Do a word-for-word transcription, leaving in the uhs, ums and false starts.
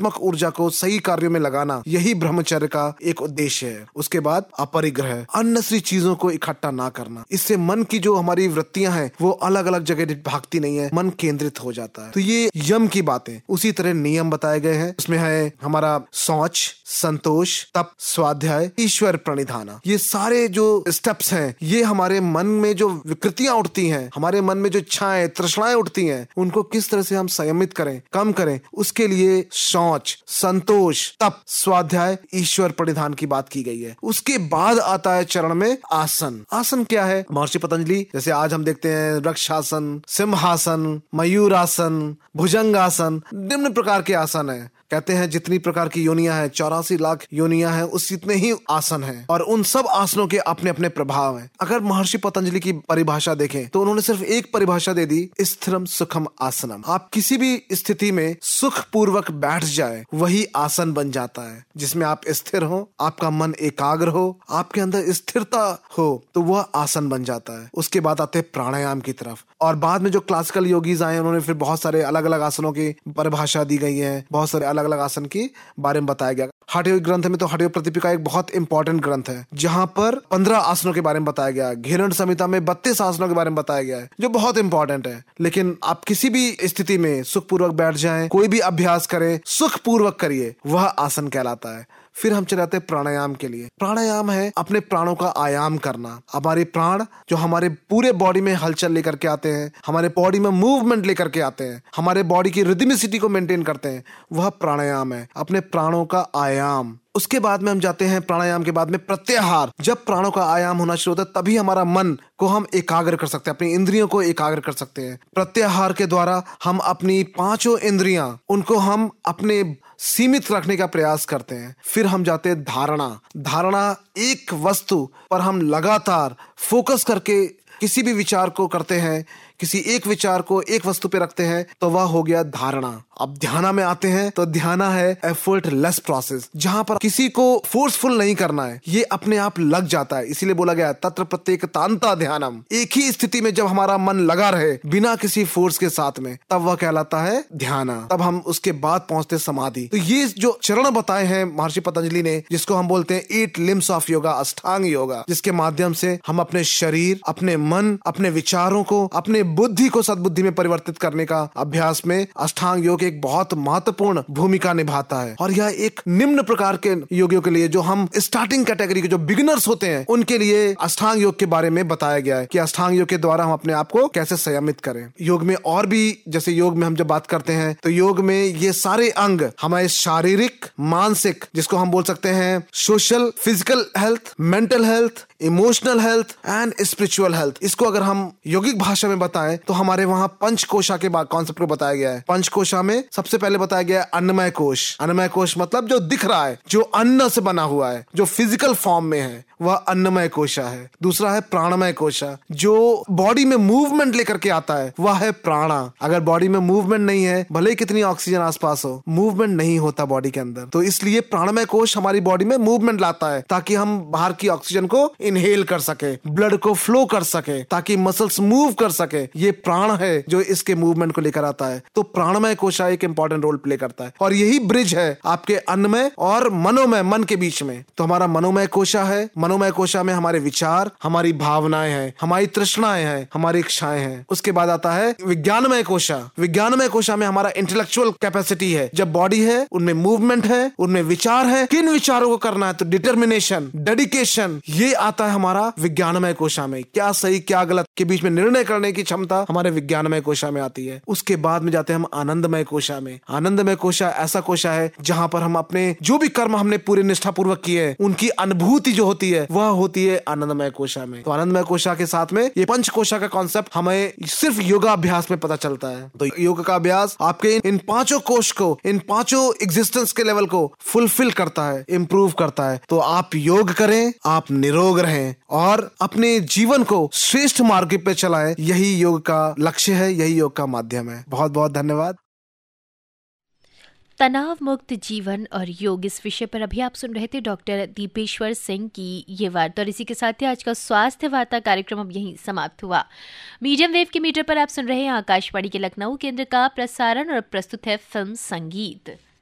सकारात्मक ऊर्जा को सही कार्यों में लगाना, यही ब्रह्मचर्य का एक उद्देश्य है। उसके बाद अपरिग्रह, अननेसेसरी चीजों को इकट्ठा ना करना। इससे मन की जो हमारी वृत्तियां हैं वो अलग अलग जगह भागती नहीं है, मन केंद्रित हो जाता है। तो ये यम की बातें। उसी तरह नियम बताए गए हैं, उसमें है हमारा शौच, संतोष, तप, स्वाध्याय, ईश्वर प्रणिधाना। ये सारे जो स्टेप्स हैं, ये हमारे मन में जो विकृतियां उठती हैं, हमारे मन में जो इच्छाएं तृष्णाएं उठती हैं, उनको किस तरह से हम संयमित करें, कम करें, उसके लिए शौच, संतोष, तप, स्वाध्याय, ईश्वर प्रणिधान की बात की गई है। उसके बाद आता है चरण में आसन। आसन क्या है? महर्षि पतंजलि, जैसे आज हम देखते हैं वृक्षासन, सिंहासन, मयूरासन, भुजंगासन, निम्न प्रकार के आसन है। कहते हैं जितनी प्रकार की योनियां हैं, चौरासी लाख योनियां हैं, उस जितने ही आसन हैं, और उन सब आसनों के अपने अपने प्रभाव हैं। अगर महर्षि पतंजलि की परिभाषा देखें तो उन्होंने सिर्फ एक परिभाषा दे दी, स्थिरम सुखम आसनम। आप किसी भी स्थिति में सुख पूर्वक बैठ जाए, वही आसन बन जाता है। जिसमें आप स्थिर हो, आपका मन एकाग्र हो, आपके अंदर स्थिरता हो, तो वह आसन बन जाता है। उसके बाद आते हैं प्राणायाम की तरफ, और बाद में जो क्लासिकल योगीज आए, उन्होंने फिर बहुत सारे अलग अलग आसनों की परिभाषा दी गई है, बहुत सारे अलग अलग आसन के बारे में बताया गया। हठयोग ग्रंथ में तो हठयोग प्रतिपिका एक बहुत इंपॉर्टेंट ग्रंथ है, जहां पर पंद्रह आसनों के बारे में बताया गया है। घेरण संहिता में बत्तीस आसनों के बारे में बताया गया है, जो बहुत इंपॉर्टेंट है। लेकिन आप किसी भी स्थिति में सुखपूर्वक बैठ जाएं, कोई भी अभ्यास करें, सुखपूर्वक करिए, वह आसन कहलाता है। फिर हम चले जाते हैं प्राणायाम के लिए। प्राणायाम है अपने प्राणों का आयाम करना। हमारे प्राण जो हमारे पूरे बॉडी में हलचल लेकर के आते हैं, हमारे बॉडी में मूवमेंट लेकर के आते हैं, हमारे बॉडी की रिदमिसिटी को मेंटेन करते हैं, वह प्राणायाम है, अपने प्राणों का आयाम। उसके बाद में हम जाते हैं प्राणायाम के बाद में प्रत्याहार। जब प्राणों का आयाम होना शुरू होता है, तभी हमारा मन को हम एकाग्र कर सकते हैं, अपनी इंद्रियों को एकाग्र कर सकते हैं। प्रत्याहार के द्वारा हम अपनी पांचों इंद्रियां, उनको हम अपने सीमित रखने का प्रयास करते हैं। फिर हम जाते हैं धारणा। धारणा एक वस्तु पर हम लगातार फोकस करके किसी भी विचार को करते हैं, किसी एक विचार को एक वस्तु पे रखते हैं, तो वह हो गया धारणा। अब ध्यान में आते हैं तो ध्यान है एफर्ट लेस प्रोसेस, जहां पर किसी को फोर्सफुल नहीं करना है, ये अपने आप लग जाता है। इसीलिए बोला गया तत्र प्रत्येक तांता ध्यानम। एक ही स्थिति में जब हमारा मन लगा रहे बिना किसी फोर्स के साथ में, तब वह कहलाता है ध्यान। तब हम उसके बाद पहुंचते समाधि। तो ये जो चरण बताए हैं महर्षि पतंजलि ने, जिसको हम बोलते हैं एट लिम्स ऑफ योगा, अष्टांग योगा, जिसके माध्यम से हम अपने शरीर, अपने मन, अपने विचारों को, अपने बुद्धि को सद्बुद्धि में परिवर्तित करने का अभ्यास में अष्टांग योग एक बहुत महत्वपूर्ण भूमिका निभाता है। और यह एक निम्न प्रकार के योगियों के लिए, जो हम स्टार्टिंग कैटेगरी के जो बिगिनर्स होते हैं, उनके लिए अष्टांग योग के बारे में बताया गया है कि अष्टांग योग के द्वारा हम अपने आप को कैसे संयमित करें। योग में और भी, जैसे योग में हम जब बात करते हैं तो योग में ये सारे अंग हमारे शारीरिक, मानसिक, जिसको हम बोल सकते हैं social, physical health, mental health, emotional health and spiritual health, इसको अगर हम यौगिक भाषा में बताएं तो हमारे वहां पंचकोशा के कॉन्सेप्ट को बताया गया है। पंचकोशा में सबसे पहले बताया गया है अन्नमय कोश। अन्नमय कोश मतलब जो दिख रहा है, जो अन्न से बना हुआ है, जो फिजिकल फॉर्म में है, वह अन्नमय कोशा है। दूसरा है प्राणमय कोशा, जो बॉडी में मूवमेंट लेकर के आता है, वह है प्राणा। अगर बॉडी में मूवमेंट नहीं है, भले ही कितनी ऑक्सीजन आसपास हो, मूवमेंट नहीं होता बॉडी के अंदर, तो इसलिए प्राणमय कोश हमारी बॉडी में मूवमेंट लाता है, ताकि हम बाहर की ऑक्सीजन को इनहेल कर सके, ब्लड को फ्लो कर सके, ताकि मसल्स मूव कर सके। ये प्राण है जो इसके मूवमेंट को लेकर आता है। तो प्राणमय कोशा एक इंपॉर्टेंट रोल प्ले करता है, और यही ब्रिज है आपके अन्नमय और मनोमय, मन के बीच में। तो हमारा मनोमय कोशा है। मनोमय कोशा में हमारे विचार, हमारी भावनाएं हैं, हमारी तृष्णाएं हैं, हमारी इच्छाएं हैं। उसके बाद आता है विज्ञानमय कोशा। विज्ञानमय कोशा में हमारा इंटेलेक्चुअल कैपेसिटी है। जब बॉडी है, उनमें मूवमेंट है, उनमें विचार है, किन विचारों को करना है, तो डिटर्मिनेशन, डेडिकेशन, ये आता है हमारा विज्ञानमय कोशा में। क्या सही क्या गलत के बीच में निर्णय करने की क्षमता हमारे विज्ञानमय कोशा में आती है। उसके बाद में जाते हैं हम आनंदमय कोशा में। आनंदमय कोशा ऐसा कोशा है जहां पर हम अपने जो भी कर्म हमने पूरे निष्ठा पूर्वक किए हैं, उनकी अनुभूति जो होती है, वह होती है आनंदमय कोशा में। तो आनंदमय कोशा के साथ में ये पंच कोशा का कॉन्सेप्ट हमें सिर्फ योगाभ्यास में पता चलता है। तो योग का अभ्यास आपके इन पांचों कोश को, इन पांचों एग्जिस्टेंस के लेवल को फुलफिल करता है, इंप्रूव करता है। तो आप योग करें, आप निरोग रहें और अपने जीवन को श्रेष्ठ मार्ग पे चलाएं। यही योग का लक्ष्य है, यही योग का माध्यम है। बहुत बहुत धन्यवाद। तनाव मुक्त जीवन और योग, इस विषय पर अभी आप सुन रहे थे डॉक्टर दीपेश्वर सिंह की ये वार्ता। और इसी के साथ ही आज का स्वास्थ्य वार्ता कार्यक्रम अब यहीं समाप्त हुआ। मीडियम वेव के मीटर पर आप सुन रहे हैं आकाशवाणी के लखनऊ केंद्र का प्रसारण और प्रस्तुत है फिल्म संगीत।